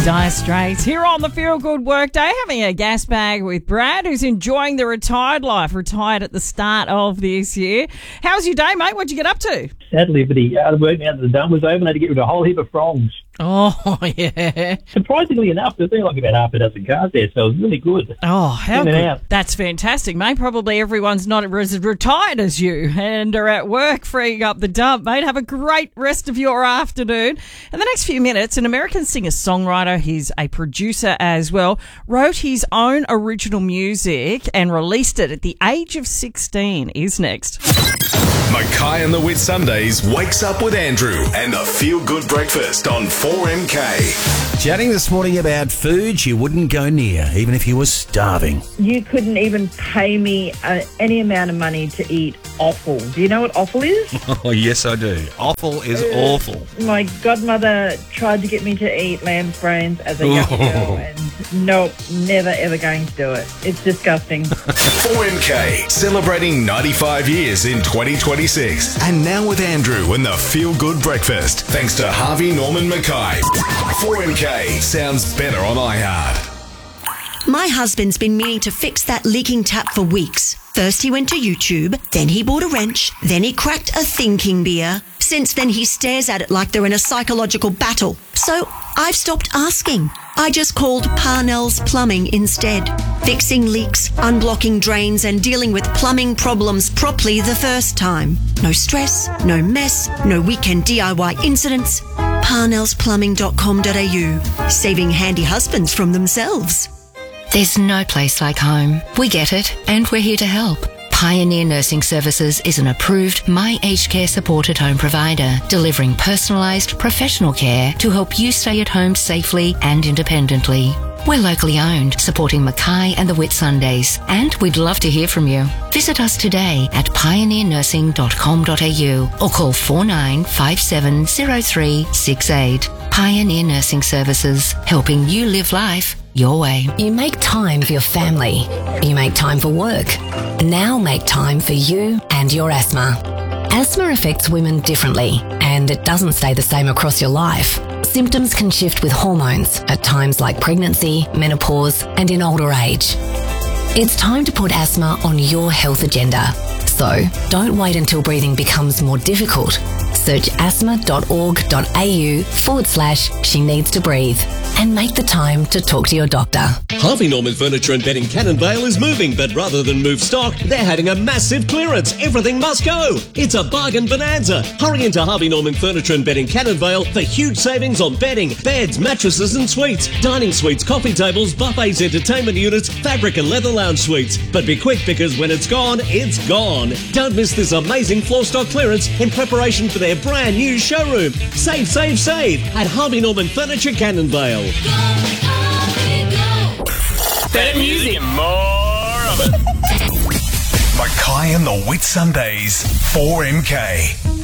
Dire Straits here on the Feel Good Workday, having a gas bag with Brad, who's enjoying the retired life, retired at the start of this year. How's your day, mate? What'd you get up to? Sadly, but the work out of the dump was over and I had to get rid of a whole heap of frogs. Oh, yeah. Surprisingly enough, there's been like about half a dozen cars there, so it was really good. Oh, how good. Out. That's fantastic, mate. Probably everyone's not as retired as you and are at work freeing up the dump, mate. Have a great rest of your afternoon. In the next few minutes, an American singer-songwriter, he's a producer as well, wrote his own original music and released it at the age of 16, is next. Mackay and the Whitsundays wakes up with Andrew and the Feel Good Breakfast on 4MK. Chatting this morning about foods you wouldn't go near, even if you were starving. You couldn't even pay me any amount of money to eat offal. Do you know what offal is? Oh, yes, I do. Offal is awful. My godmother tried to get me to eat lamb's brains as a young girl, and nope, never ever going to do it. It's disgusting. 4MK, celebrating 95 years in 2026. And now with Andrew and the Feel Good Breakfast, thanks to Harvey Norman Mackay. 4MK sounds better on iHeart. My husband's been meaning to fix that leaking tap for weeks. First he went to YouTube, then he bought a wrench, then he cracked a thinking beer. Since then he stares at it like they're in a psychological battle. So I've stopped asking. I just called Parnell's Plumbing instead. Fixing leaks, unblocking drains and dealing with plumbing problems properly the first time. No stress, no mess, no weekend DIY incidents. Parnellsplumbing.com.au. Saving handy husbands from themselves. There's no place like home. We get it, and we're here to help. Pioneer Nursing Services is an approved My Aged Care supported home provider, delivering personalised professional care to help you stay at home safely and independently. We're locally owned, supporting Mackay and the Whitsundays, and we'd love to hear from you. Visit us today at pioneernursing.com.au or call 49570368. Pioneer Nursing Services, helping you live life your way. You make time for your family. You make time for work. Now make time for you and your asthma. Asthma affects women differently, and it doesn't stay the same across your life. Symptoms can shift with hormones at times like pregnancy, menopause, and in older age. It's time to put asthma on your health agenda. So don't wait until breathing becomes more difficult. Search asthma.org.au/she needs to breathe and make the time to talk to your doctor. Harvey Norman Furniture and Bedding Cannon Vale is moving, but rather than move stock, they're having a massive clearance. Everything must go. It's a bargain bonanza. Hurry into Harvey Norman Furniture and Bedding Cannon Vale for huge savings on bedding, beds, mattresses and suites, dining suites, coffee tables, buffets, entertainment units, fabric and leather lounge suites. But be quick, because when it's gone, it's gone. Don't miss this amazing floor stock clearance in preparation for their brand new showroom. Save, save, save at Harvey Norman Furniture Cannon Vale. Better music and more of it. Mackay and the Whitsundays, 4MK.